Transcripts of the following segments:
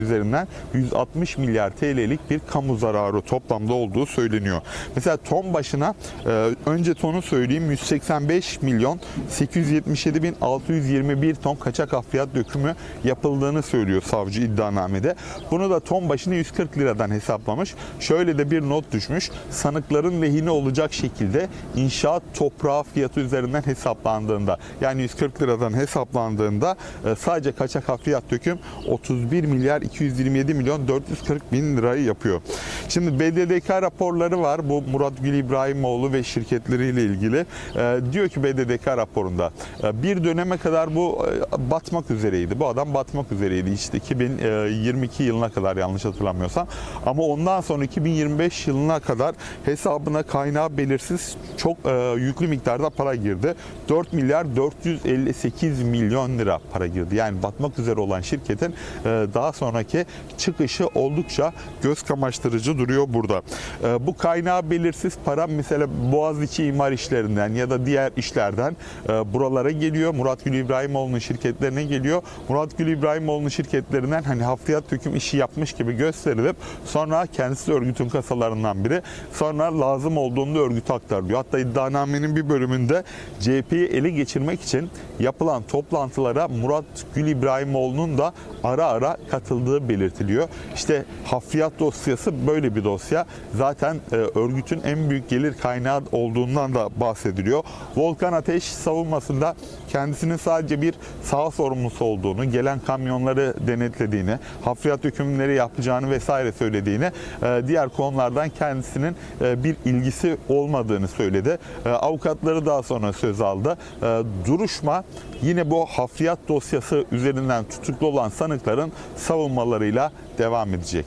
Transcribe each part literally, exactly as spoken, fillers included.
üzerinden yüz altmış milyar T L'lik bir kamu zararı toplamda olduğu söyleniyor. Mesela ton başına e, önce tonu söyleyeyim, yüz seksen beş milyon sekiz yüz yetmiş yedi bin altı yüz yirmi bir ton kaçak hafriyat dökümü yapıldığını söylüyor savcı iddianamede. Bunu da ton başına yüz kırk liradan hesaplamış. Şöyle de bir not düşmüş. Sanıkların lehine olacak şekilde inşaat toprağı fiyatı üzerinden hesaplandığında, yani yüz kırk liradan hesaplandığında e, sadece kaçak hafriyat döküm otuz bir milyar iki yüz yirmi yedi milyon dört yüz kırk bin lirayı yapıyor. Şimdi B D D K raporları var. Bu Murat Gül İbrahimoğlu ve şirketleriyle ilgili. E, diyor ki B D D K raporunda e, bir döneme kadar bu e, batmak üzereydi. Bu adam batmak üzereydi. İşte iki bin yirmi iki yılına kadar, yanlış hatırlamıyorsam. Ama ondan sonra iki bin yirmi beş yılına kadar hesabına kaynağı belirsiz çok e, yüklü miktarda para girdi. dört milyar dört yüz elli sekiz milyon lira para girdi. Yani batmak üzere olan şirketin e, daha sonraki çıkışı oldukça göz kamaştırıcı duruyor burada. E, bu kaynağı belirsiz para mesela Boğaziçi imar işlerinden ya da diğer işlerden e, buralara geliyor. Murat Gül İbrahimoğlu'nun şirketlerine geliyor. Murat Gül İbrahimoğlu'nun şirketlerinden hani hafriyat döküm işi yapmış gibi gösterilip sonra kendisi örgütün kasalarından biri, sonra lazım olduğunda örgüte aktarılıyor. Hatta iddianamenin bir bölümünde C H P'yi ele geçirmek için yapılan toplantılara Murat Gül İbrahimoğlu'nun da ara ara katıldığı belirtiliyor. İşte hafriyat dosyası böyle bir dosya. Zaten e, örgütün en büyük gelir kaynağı olduğundan da bahsediliyor. Volkan Ateş savunmasında kendisinin sadece bir saha sorumlusu olduğunu, gelen kamyonları denetlediğini, hafriyat dökümleri yapacağını vesaire söylediğini, e, diğer konulardan kendisinin e, bir ilgisi olmadığını söyledi. E, avukatları daha sonra söz aldı. E, duruşma yine bu hafriyat dosyası üzerinden tutuklu olan sanıkların savunmalarıyla devam edecek.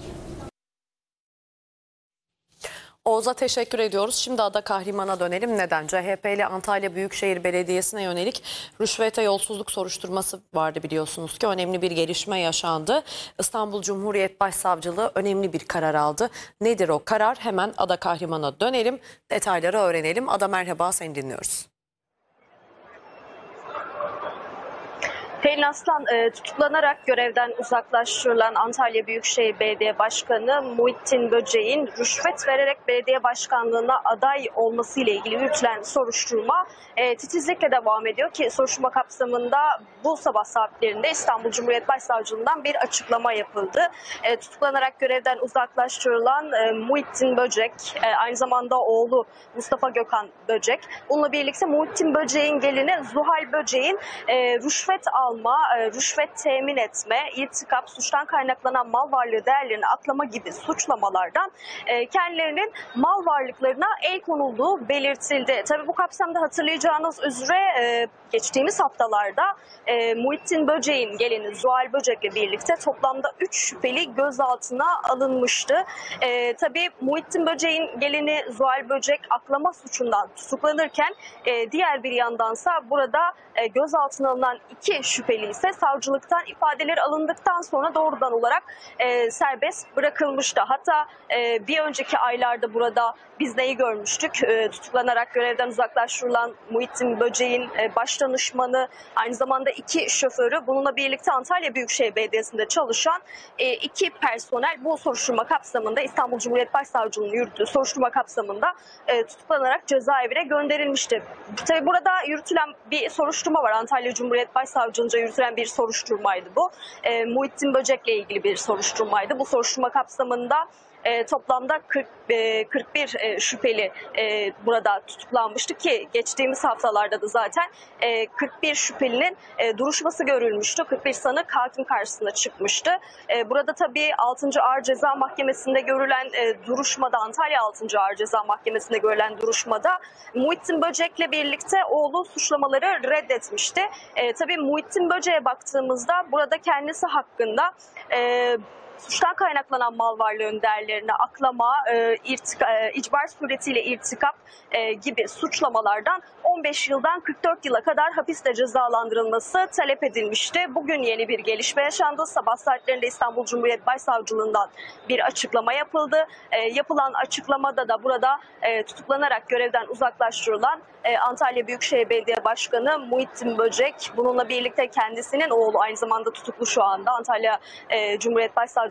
Oğuz'a teşekkür ediyoruz. Şimdi Ada Kahraman'a dönelim. Neden? C H P'li Antalya Büyükşehir Belediyesi'ne yönelik rüşvete yolsuzluk soruşturması vardı, biliyorsunuz ki. Önemli bir gelişme yaşandı. İstanbul Cumhuriyet Başsavcılığı önemli bir karar aldı. Nedir o karar? Hemen Ada Kahraman'a dönelim. Detayları öğrenelim. Ada, merhaba, seni dinliyoruz. Pelin Aslan e, tutuklanarak görevden uzaklaştırılan Antalya Büyükşehir Belediye Başkanı Muhittin Böcek'in rüşvet vererek belediye başkanlığına aday olması ile ilgili yürütülen soruşturma e, titizlikle devam ediyor ki soruşturma kapsamında bu sabah saatlerinde İstanbul Cumhuriyet Başsavcılığından bir açıklama yapıldı. E, tutuklanarak görevden uzaklaştırılan e, Muhittin Böcek, e, aynı zamanda oğlu Mustafa Gökhan Böcek, bununla birlikte Muhittin Böcek'in gelini Zuhal Böcek'in e, rüşvet alma, rüşvet temin etme, irtikap, suçtan kaynaklanan mal varlığı değerlerini aklama gibi suçlamalardan kendilerinin mal varlıklarına el konulduğu belirtildi. Tabii bu kapsamda hatırlayacağınız üzere geçtiğimiz haftalarda Muhittin Böcek'in gelini Zuhal Böcek'le birlikte toplamda üç şüpheli gözaltına alınmıştı. Tabii Muhittin Böcek'in gelini Zuhal Böcek aklama suçundan tutuklanırken diğer bir yandansa burada gözaltına alınan iki şüpheli ise savcılıktan ifadeleri alındıktan sonra doğrudan olarak e, serbest bırakılmıştı. Hatta e, bir önceki aylarda burada biz neyi görmüştük? E, tutuklanarak görevden uzaklaştırılan Muhittin Böcek'in e, baş danışmanı, aynı zamanda iki şoförü, bununla birlikte Antalya Büyükşehir Belediyesi'nde çalışan e, iki personel bu soruşturma kapsamında İstanbul Cumhuriyet Başsavcılığı'nın yürüttüğü soruşturma kapsamında e, tutuklanarak cezaevine gönderilmişti. Tabii burada yürütülen bir soruşturma var. Antalya Cumhuriyet Başsavcılığı'nca yürütülen bir soruşturmaydı bu. E, Muhittin Böcek'le ilgili bir soruşturmaydı. Bu soruşturma kapsamında E, toplamda kırk, e, kırk bir e, şüpheli e, burada tutuklanmıştı ki geçtiğimiz haftalarda da zaten e, kırk bir şüphelinin e, duruşması görülmüştü. kırk bir sanık hakim karşısına çıkmıştı. E, burada tabii altıncı Ağır Ceza Mahkemesi'nde görülen e, duruşmada, Antalya altıncı Ağır Ceza Mahkemesi'nde görülen duruşmada Muhittin Böcek'le birlikte oğlu suçlamaları reddetmişti. E, tabii Muhittin Böcek'e baktığımızda burada kendisi hakkında e, suçtan kaynaklanan mal varlığının değerlerini aklama, e, irtika, e, icbar suretiyle irtikap e, gibi suçlamalardan on beş yıldan kırk dört yıla kadar hapiste cezalandırılması talep edilmişti. Bugün yeni bir gelişme yaşandı. Sabah saatlerinde İstanbul Cumhuriyet Başsavcılığından bir açıklama yapıldı. E, yapılan açıklamada da burada e, tutuklanarak görevden uzaklaştırılan e, Antalya Büyükşehir Belediye Başkanı Muhittin Böcek, bununla birlikte kendisinin oğlu aynı zamanda tutuklu şu anda Antalya e, Cumhuriyet Başsavcılığı